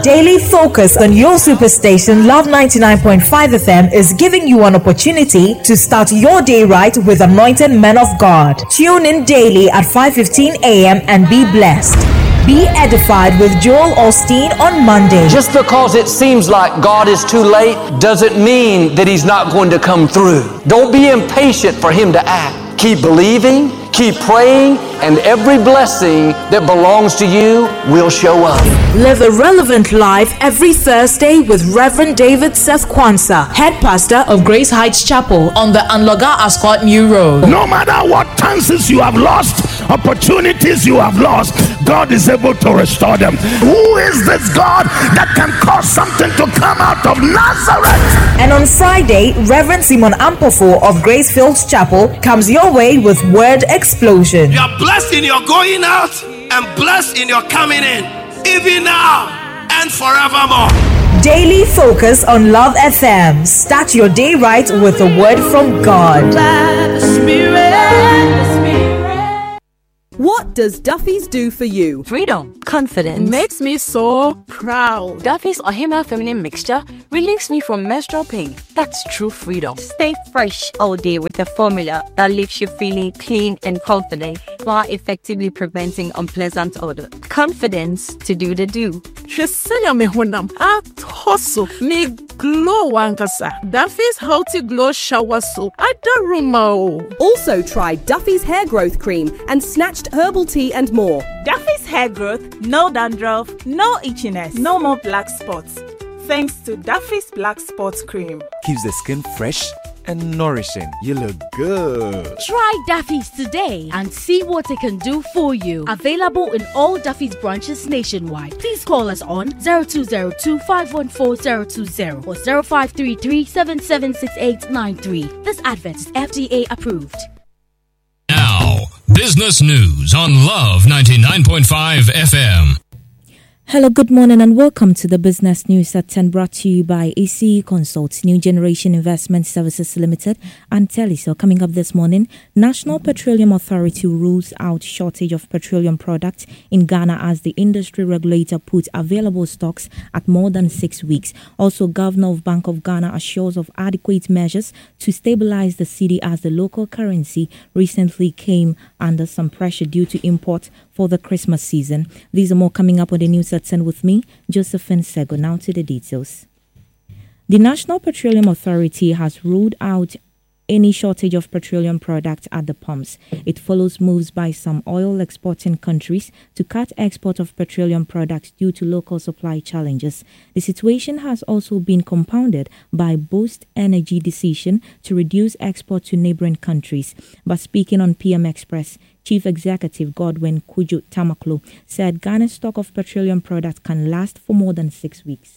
Daily focus on your superstation Love 99.5 FM is giving you an opportunity to start your day right with anointed men of God. Tune in daily at 5:15 a.m. and be blessed. Be edified with Joel Osteen on Monday. Just because it seems like God is too late doesn't mean that He's not going to come through. Don't be impatient for Him to act. Keep believing, keep praying, and every blessing that belongs to you will show up. Live a relevant life every Thursday with Reverend David Seth Kwanzaa, head pastor of Grace Heights Chapel on the Anloga Ascot New Road. No matter what chances you have lost, opportunities you have lost, God is able to restore them. Who is this God that can cause something to come out of Nazareth? And on Friday, Reverend Simon Ampofo of Grace Fields Chapel comes your way with Word Explosion. You are blessed in your going out and blessed in your coming in, even now and forevermore. Daily focus on Love FM. Start your day right with a word from God. What does Duffy's do for you? Freedom, confidence. Makes me so proud. Duffy's Ohima feminine mixture relieves me from menstrual pain. That's true freedom. Stay fresh all day with a formula that leaves you feeling clean and confident while effectively preventing unpleasant odor. Confidence to do the do. Shesaya me honam at hustle me glow wankasa. Duffy's healthy glow shower soap. I don't remember. Also try Duffy's hair growth cream and snatched herbal tea and more. Duffy's hair growth, no dandruff, no itchiness, no more black spots. Thanks to Duffy's Black Spots Cream. Keeps the skin fresh and nourishing. You look good. Try Duffy's today and see what it can do for you. Available in all Duffy's branches nationwide. Please call us on 0202-514-020 or 0533-776893. This advert is FDA approved. Now, business news on Love 99.5 FM. Hello, good morning and welcome to the Business News at 10, brought to you by ACE Consults, New Generation Investment Services Limited and Telecel. Coming up this morning, National Petroleum Authority rules out shortage of petroleum products in Ghana as the industry regulator puts available stocks at more than 6 weeks. Also, Governor of Bank of Ghana assures of adequate measures to stabilize the cedi as the local currency recently came under some pressure due to import for the Christmas season. These are more coming up on the news at 10 with me, Josephine Sego. Now to the details. The National Petroleum Authority has ruled out any shortage of petroleum products at the pumps. It follows moves by some oil exporting countries to cut export of petroleum products due to local supply challenges. The situation has also been compounded by Boost Energy decision to reduce export to neighboring countries. But speaking on PM Express, Chief Executive Godwin Kujo Tamaklo said Ghana's stock of petroleum products can last for more than 6 weeks.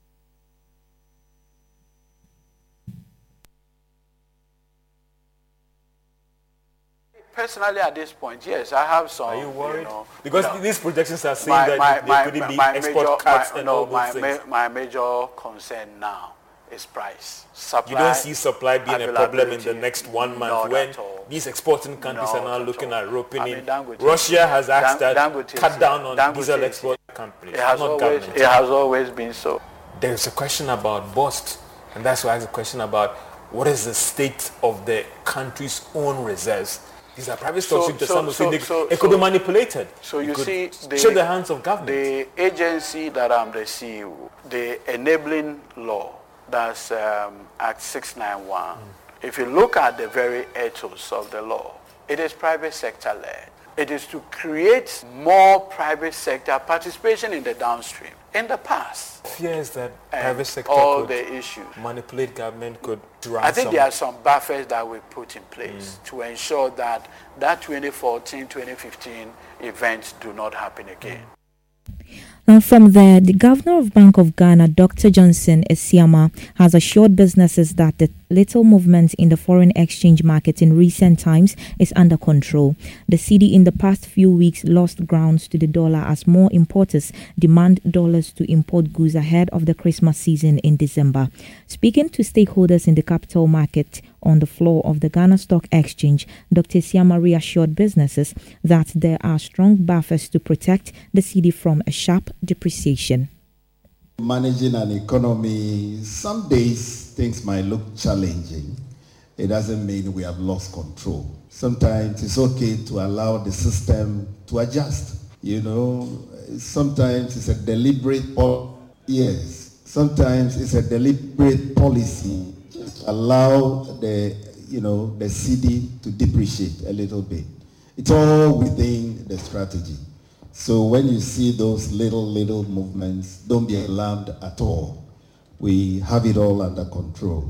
Personally, at this point, yes, I have some. Are you worried? Because these projections are saying that there couldn't be export cuts and all those things. My major concern now is price. Supply. You don't see supply being a problem in the next 1 month when these exporting countries are now looking at roping in. Russia has asked that cut down on diesel export companies. It has always been so. There's a question about Boost, and that's why I asked a question about what is the state of the country's own reserves. These are private stocks. It could be manipulated. So you see, show the hands of government. The agency that I'm the CEO, the enabling law, that's Act 691. If you look at the very ethos of the law, it is private sector led. It is to create more private sector participation in the downstream. In the past, fears that private sector all could the issues manipulate government could drive. I think there are some buffers that we put in place to ensure that 2014-2015 events do not happen again. Now from there, the Governor of Bank of Ghana, Dr. Johnson Esiama, has assured businesses that the little movement in the foreign exchange market in recent times is under control. The cedi in the past few weeks lost grounds to the dollar as more importers demand dollars to import goods ahead of the Christmas season in December. Speaking to stakeholders in the capital market on the floor of the Ghana Stock Exchange, Dr. Esiama reassured businesses that there are strong buffers to protect the cedi from a sharp depreciation. Managing an economy, some days things might look challenging. It doesn't mean we have lost control. Sometimes it's okay to allow the system to adjust. Sometimes it's a deliberate yes. Sometimes it's a deliberate policy. Just allow the cedi to depreciate a little bit. It's all within the strategy. So when you see those little movements, don't be alarmed at all. We have it all under control.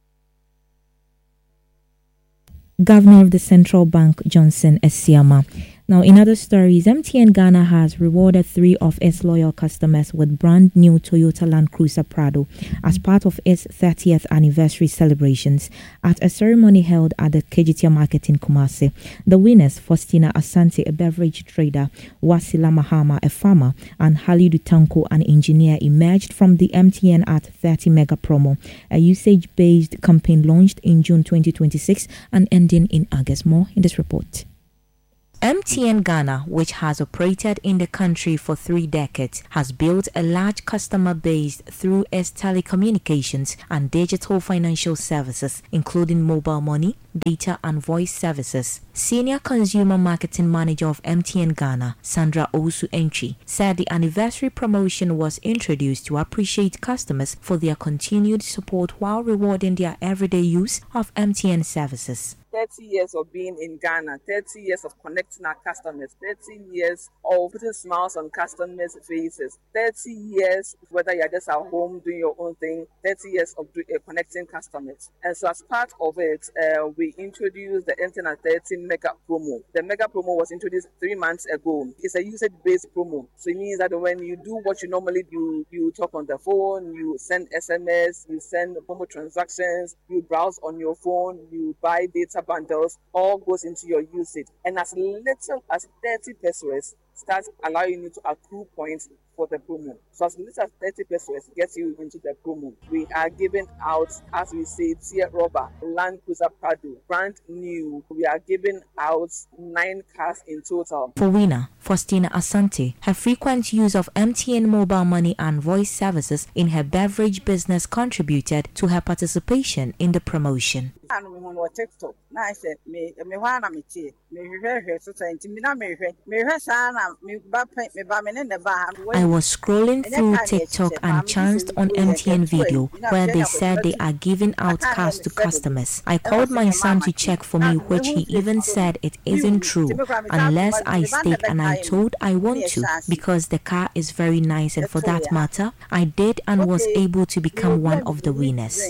Governor of the Central Bank, Johnson Esiama. Now, in other stories, MTN Ghana has rewarded 3 of its loyal customers with brand new Toyota Land Cruiser Prado as part of its 30th anniversary celebrations at a ceremony held at the Kejitia Market in Kumasi. The winners, Faustina Asante, a beverage trader, Wasila Mahama, a farmer, and Halidu Tanko, an engineer, emerged from the MTN at 30 mega promo, a usage-based campaign launched in June 2026 and ending in August. More in this report. MTN Ghana, which has operated in the country for 3 decades, has built a large customer base through its telecommunications and digital financial services, including mobile money, data and voice services. Senior Consumer Marketing Manager of MTN Ghana, Sandra Owusu-Entry, said the anniversary promotion was introduced to appreciate customers for their continued support while rewarding their everyday use of MTN services. 30 years of being in Ghana, 30 years of connecting our customers, 30 years of putting smiles on customers' faces, 30 years, whether you're just at home doing your own thing, 30 years of connecting customers. And so as part of it, we introduced the MTN at 30 mega promo. The mega promo was introduced 3 months ago. It's a usage-based promo. So it means that when you do what you normally do, you talk on the phone, you send SMS, you send promo transactions, you browse on your phone, you buy data bundles, all goes into your usage. And as little as 30 pesos starts allowing you to accrue points for the promo. So as little as 30 pesos gets you into the promo. We are giving out, as we say, tier rubber, Land Cruiser Prado, brand new. We are giving out 9 cars in total. For winner, Faustina Asante, her frequent use of MTN mobile money and voice services in her beverage business contributed to her participation in the promotion. TikTok. I said, I was scrolling through TikTok and chanced on MTN video where they said they are giving out cars to customers. I called my son to check for me, which he even said it isn't true unless I stake, and I told I want to because the car is very nice, and for that matter, I did and was able to become one of the winners.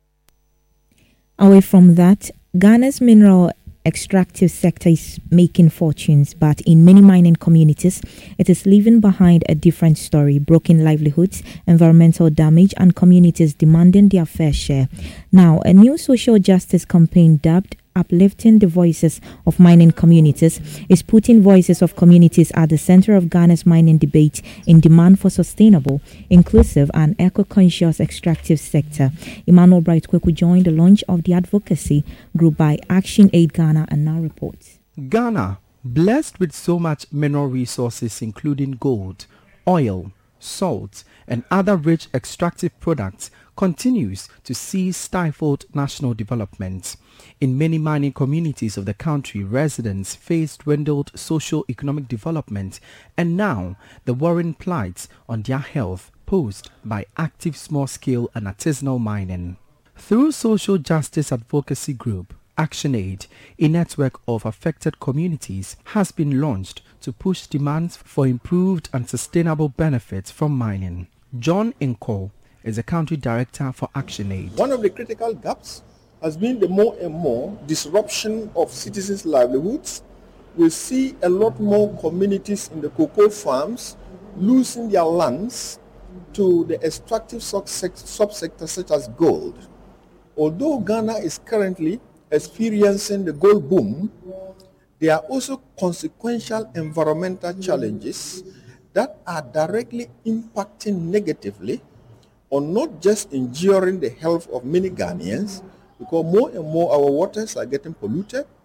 Away from that, Ghana's mineral extractive sector is making fortunes, but in many mining communities, it is leaving behind a different story: broken livelihoods, environmental damage, and communities demanding their fair share. Now, a new social justice campaign dubbed Uplifting the Voices of Mining Communities is putting voices of communities at the center of Ghana's mining debate in demand for sustainable, inclusive, and eco-conscious extractive sector. Emmanuel Bright-Kweku joined the launch of the advocacy group by Action Aid Ghana and now reports. Ghana, blessed with so much mineral resources including gold, oil, salt, and other rich extractive products, continues to see stifled national development. In many mining communities of the country, residents face dwindled socio-economic development and now the worrying plight on their health posed by active small-scale and artisanal mining. Through social justice advocacy group, ActionAid, a network of affected communities, has been launched to push demands for improved and sustainable benefits from mining. John Inko is the country director for ActionAid. One of the critical gaps has been the more and more disruption of citizens' livelihoods. We see a lot more communities in the cocoa farms losing their lands to the extractive subsectors such as gold. Although Ghana is currently experiencing the gold boom, there are also consequential environmental challenges that are directly impacting negatively on not just enduring the health of many Ghanaians, because more and more our waters are getting polluted,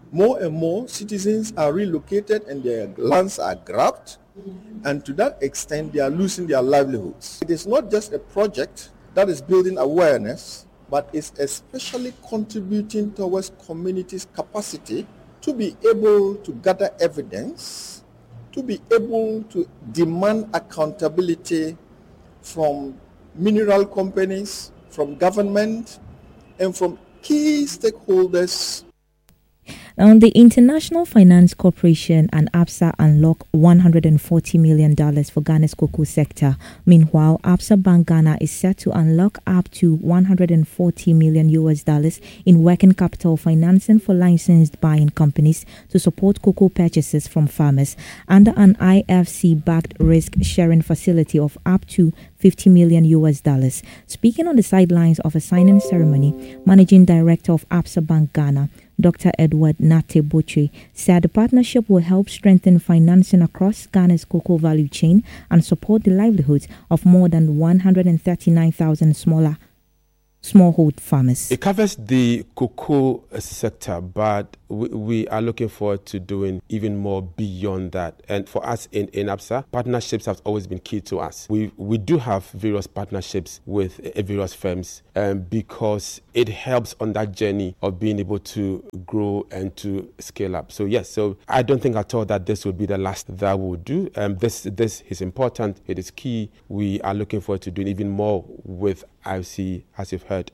more and more citizens are relocated and their lands are grabbed, and to that extent they are losing their livelihoods. It is not just a project that is building awareness, but is especially contributing towards communities' capacity to be able to gather evidence, to be able to demand accountability from mineral companies, from government, and from key stakeholders. Now, the International Finance Corporation and ABSA unlock $140 million for Ghana's cocoa sector. Meanwhile, ABSA Bank Ghana is set to unlock up to $140 million in working capital financing for licensed buying companies to support cocoa purchases from farmers under an IFC-backed risk-sharing facility of up to $50 million. Speaking on the sidelines of a signing ceremony, Managing Director of ABSA Bank Ghana, Dr. Edward Nate Boche, said the partnership will help strengthen financing across Ghana's cocoa value chain and support the livelihoods of more than 139,000 smallhold farmers. It covers the cocoa sector, but we are looking forward to doing even more beyond that. And for us in ABSA, partnerships have always been key to us. We do have various partnerships with various firms because it helps on that journey of being able to grow and to scale up. So yes, so I don't think at all that this will be the last that we'll do. This is important. It is key. We are looking forward to doing even more with IFC, as you've heard.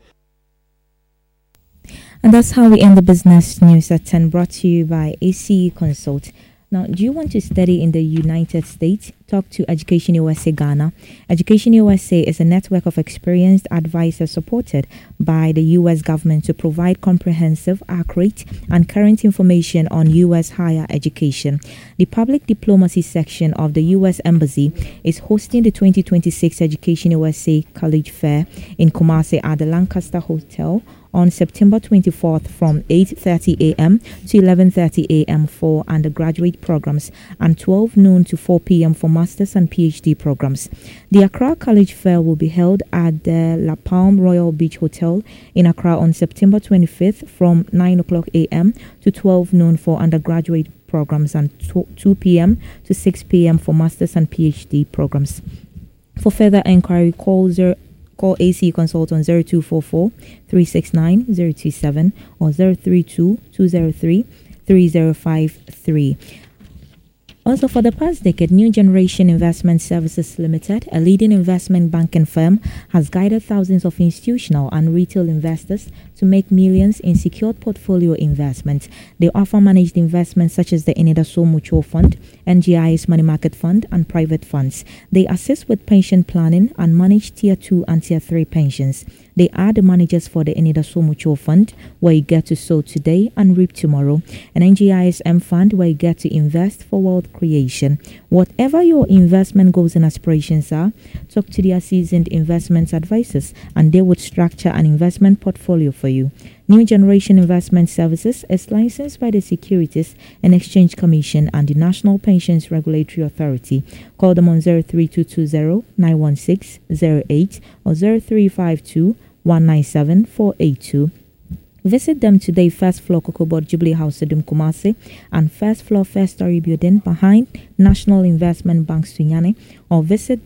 And that's how we end the business news at 10, brought to you by ACE Consult. Now, do you want to study in the United States? Talk to Education USA Ghana. Education USA is a network of experienced advisors supported by the U.S. government to provide comprehensive, accurate, and current information on U.S. higher education. The public diplomacy section of the U.S. Embassy is hosting the 2026 Education USA College Fair in Kumasi at the Lancaster Hotel on September 24th from 8:30 a.m. to 11:30 a.m. for undergraduate programs and 12 noon to 4 p.m. for master's and PhD programs. The Accra College Fair will be held at the La Palm Royal Beach Hotel in Accra on September 25th from 9 o'clock a.m. to 12 noon for undergraduate programs and 2 p.m. to 6 p.m. for master's and PhD programs. For further inquiry, call AC Consult on 0244 369 027 or 032 203 3053. Also, for the past decade, New Generation Investment Services Limited, a leading investment banking firm, has guided thousands of institutional and retail investors to make millions in secured portfolio investments. They offer managed investments such as the Enidaso Mutual Fund, NGI's Money Market Fund, and private funds. They assist with pension planning and manage Tier 2 and Tier 3 pensions. They are the managers for the Enidaso Mutual Fund, where you get to sow today and reap tomorrow, and NGISM Fund, where you get to invest for wealth creation. Whatever your investment goals and aspirations are, talk to their seasoned investment advisors, and they would structure an investment portfolio for you. New Generation Investment Services is licensed by the Securities and Exchange Commission and the National Pensions Regulatory Authority. Call them on 03220 916 08 or 0352 197 482. Visit them today, first floor Cocoa Board Jubilee House, Sedum Kumasi, and first floor First Story Building behind National Investment Bank Sunyani, or visit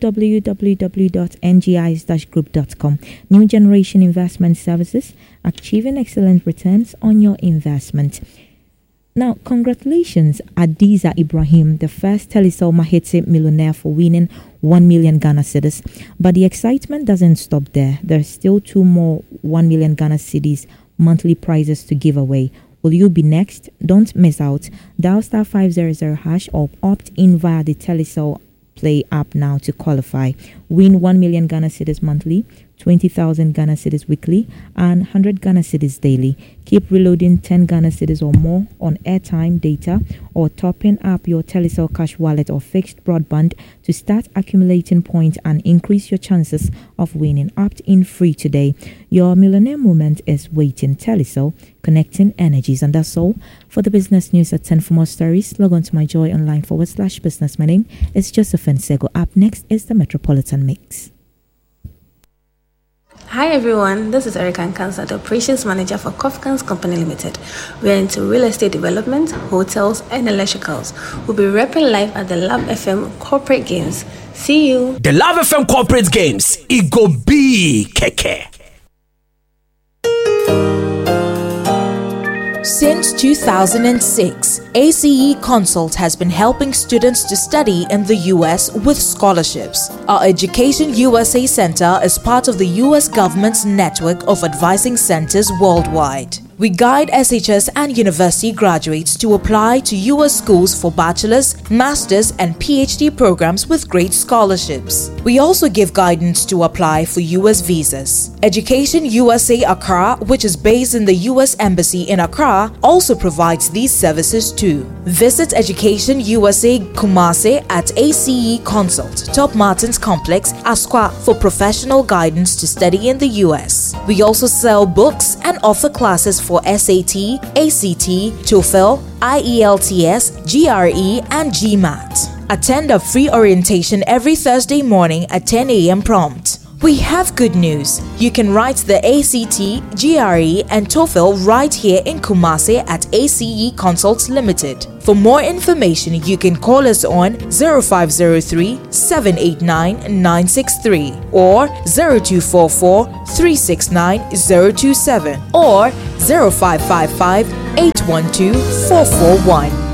www.ngis-group.com. New Generation Investment Services, achieving excellent returns on your investment. Now, congratulations, Adiza Ibrahim, the first Telecel Mahetse millionaire for winning 1 million Ghana cedis. But the excitement doesn't stop there. There's still 2 more 1 million Ghana cedis monthly prizes to give away. Will you be next? Don't miss out. Dial star 500# or opt in via the Telecel Play app now to qualify. Win 1 million Ghana cedis monthly, 20,000 Ghana cedis weekly, and 100 Ghana cedis daily. Keep reloading 10 Ghana cedis or more on airtime, data, or topping up your Telecel Cash wallet or fixed broadband to start accumulating points and increase your chances of winning. Opt in free today. Your millionaire moment is waiting. Telecel, connecting energies. And that's all for the business news at 10. For more stories, log on to myjoyonline.com/business. My name is Josephine Sego. Up next is the Metropolitan Mix. Hi everyone, this is Erica Nkansa, the Operations Manager for Kofkans Company Limited. We are into real estate development, hotels, and electricals. We'll be repping live at the Love FM Corporate Games. See you. The Love FM Corporate Games, it go be keke. Since 2006, ACE Consult has been helping students to study in the U.S. with scholarships. Our Education USA Center is part of the U.S. government's network of advising centers worldwide. We guide SHS and university graduates to apply to U.S. schools for bachelor's, master's, and PhD programs with great scholarships. We also give guidance to apply for U.S. visas. Education USA Accra, which is based in the U.S. Embassy in Accra, also provides these services too. Visit Education USA Kumasi at ACE Consult, Top Martins Complex, Asqua, for professional guidance to study in the U.S. We also sell books and offer classes for SAT, ACT, TOEFL, IELTS, GRE, and GMAT. Attend a free orientation every Thursday morning at 10 a.m. prompt. We have good news. You can write the ACT, GRE, and TOEFL right here in Kumasi at ACE Consults Limited. For more information, you can call us on 0503-789-963 or 0244-369-027 or 0555-812-441.